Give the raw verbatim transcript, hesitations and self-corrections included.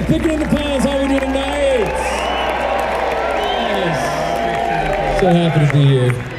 Yeah, pick it in the pants. How we doing tonight? Nice. So happy to be here.